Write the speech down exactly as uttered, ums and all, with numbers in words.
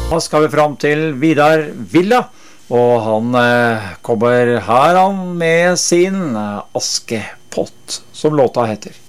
Da skal vi fram til Vidar Villa, og han eh, kommer her an med sin eh, Askepott, som låta heter.